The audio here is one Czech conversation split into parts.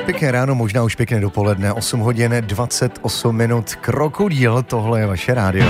Pěkné ráno, možná už pěkné dopoledne, 8 hodin 28 minut, Krokodýl, tohle je vaše rádio.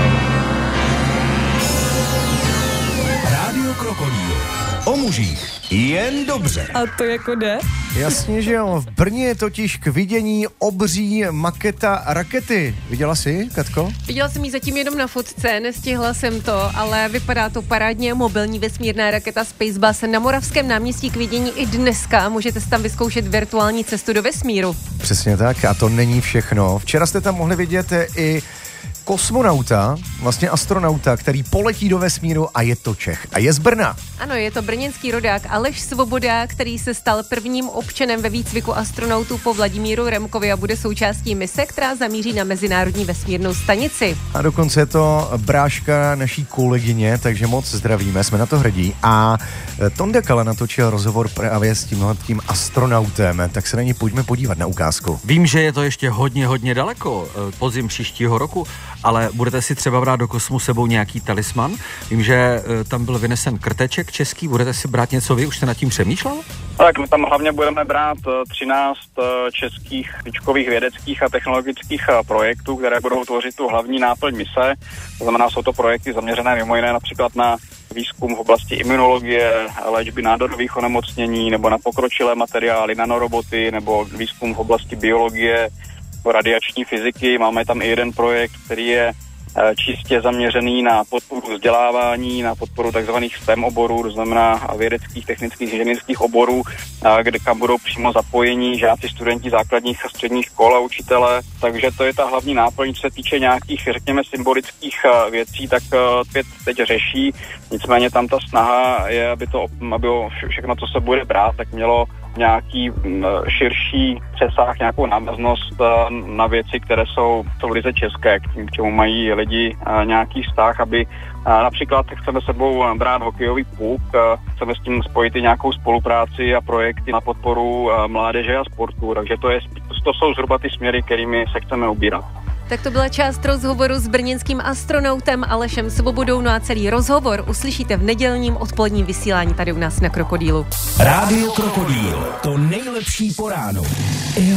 Rádio Krokodýl. O mužích jen dobře. A to jako jde? Jasně, že jo. V Brně je totiž k vidění obří maketa rakety. Viděla jsi, Katko? Viděla jsem ji zatím jenom na fotce, nestihla jsem to, ale vypadá to parádně. Mobilní vesmírná raketa Spacebus na Moravském náměstí k vidění i dneska. Můžete si tam vyzkoušet virtuální cestu do vesmíru. Přesně tak, a to není všechno. Včera jste tam mohli vidět i kosmonauta, vlastně astronauta, který poletí do vesmíru a je to Čech. A je z Brna. Ano, je to brněnský rodák Aleš Svoboda, který se stal prvním občanem ve výcviku astronautů po Vladimíru Remkovi a bude součástí mise, která zamíří na Mezinárodní vesmírnou stanici. A dokonce je to bráška naší kolegyně, takže moc zdravíme, jsme na to hrdí. A Tonda Kala natočil rozhovor právě s tím astronautem, tak se na něj pojďme podívat na ukázku. Vím, že je to ještě hodně daleko, podzim příštího roku, ale budete si třeba brát do kosmu sebou nějaký talisman? Vím, že tam byl vynesen krteček český, budete si brát něco vy? Už jste nad tím přemýšlel? Tak my tam hlavně budeme brát 13 českých špičkových vědeckých a technologických projektů, které budou tvořit tu hlavní náplň mise. To znamená, jsou to projekty zaměřené mimo jiné například na výzkum v oblasti imunologie, léčby nádorových onemocnění nebo na pokročilé materiály, nanoroboty nebo výzkum v oblasti biologie, radiační fyziky. Máme tam i jeden projekt, který je čistě zaměřený na podporu vzdělávání, na podporu takzvaných STEM oborů, to znamená vědeckých, technických, inženýrských oborů, kam budou přímo zapojení žáci, studenti základních a středních škol a učitele. Takže to je ta hlavní náplň, co se týče nějakých, řekněme, symbolických věcí, tak teď řeší. Nicméně tam ta snaha je, aby všechno, co se bude brát, tak mělo nějaký širší přesah, nějakou návaznost na věci, které jsou ryze české, k čemu mají lidi nějaký vztah, aby například chceme sebou brát hokejový puk, chceme s tím spojit i nějakou spolupráci a projekty na podporu mládeže a sportu, takže to jsou zhruba ty směry, kterými se chceme ubírat. Tak to byla část rozhovoru s brněnským astronautem Alešem Svobodou, no a celý rozhovor uslyšíte v nedělním odpoledním vysílání tady u nás na Krokodýlu. Rádio Krokodýl, to nejlepší po ránu.